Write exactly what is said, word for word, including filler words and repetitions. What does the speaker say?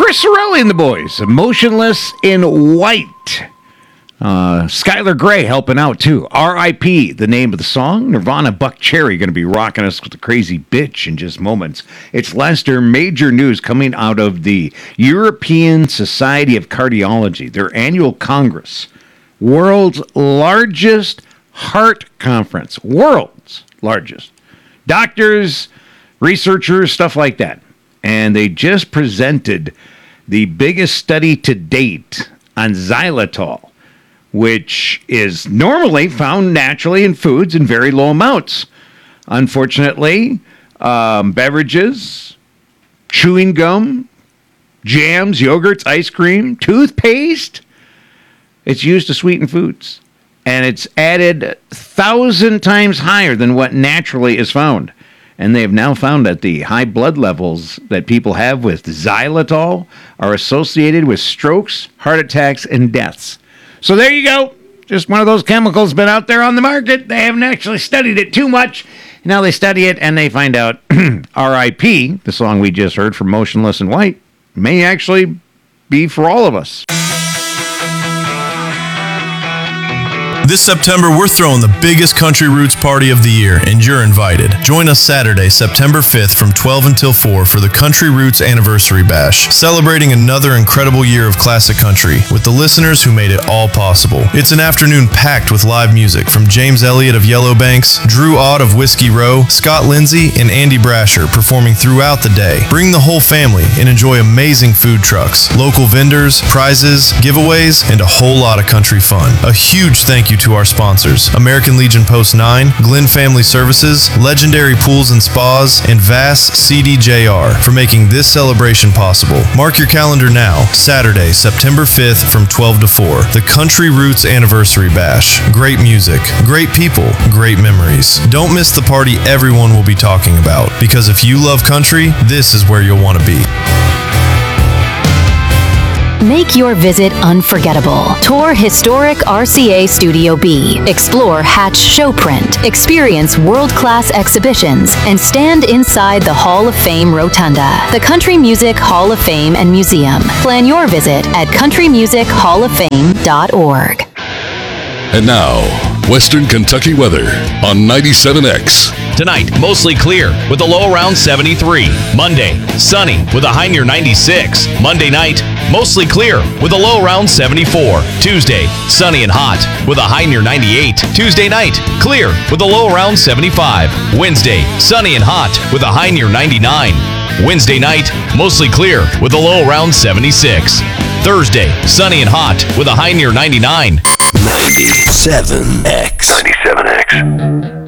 Chris Sorelli and the boys, Motionless in White. Uh, Skylar Grey helping out, too. R I P, the name of the song. Nirvana Buck Cherry going to be rocking us with the crazy bitch in just moments. It's Lester. Major news coming out of the European Society of Cardiology, their annual congress. World's largest heart conference. World's largest. Doctors, researchers, stuff like that. And they just presented the biggest study to date on xylitol, which is normally found naturally in foods in very low amounts. Unfortunately, um, beverages, chewing gum, jams, yogurts, ice cream, toothpaste, it's used to sweeten foods. And it's added a thousand times higher than what naturally is found. And they have now found that the high blood levels that people have with xylitol are associated with strokes, heart attacks, and deaths. So there you go. Just one of those chemicals been out there on the market. They haven't actually studied it too much. Now they study it and they find out R I P, the song we just heard from Motionless in White, may actually be for all of us. This September, we're throwing the biggest Country Roots party of the year, and you're invited. Join us Saturday, September fifth from twelve until four for the Country Roots Anniversary Bash, celebrating another incredible year of classic country with the listeners who made it all possible. It's an afternoon packed with live music from James Elliott of Yellow Banks, Drew Ott of Whiskey Row, Scott Lindsay, and Andy Brasher performing throughout the day. Bring the whole family and enjoy amazing food trucks, local vendors, prizes, giveaways, and a whole lot of country fun. A huge thank you to our sponsors, American Legion Post nine, Glenn Family Services, Legendary Pools and Spas, and Vass C D J R for making this celebration possible. Mark your calendar now, Saturday, September fifth from twelve to four, the Country Roots Anniversary Bash. Great music, great people, great memories. Don't miss the party everyone will be talking about, because if you love country, this is where you'll want to be. Make your visit unforgettable. Tour historic R C A Studio B. Explore Hatch Showprint. Experience world-class exhibitions and stand inside the Hall of Fame Rotunda, the Country Music Hall of Fame and Museum. Plan your visit at country music hall of fame dot org. And now, Western Kentucky weather on ninety-seven X. Tonight, mostly clear with a low around seventy-three. Monday, sunny with a high near ninety-six. Monday night, mostly clear with a low around seventy-four. Tuesday, sunny and hot with a high near ninety-eight. Tuesday night, clear with a low around seventy-five. Wednesday, sunny and hot with a high near ninety-nine. Wednesday night, mostly clear with a low around seventy-six. Thursday, sunny and hot with a high near ninety-nine. ninety-seven X. ninety-seven X.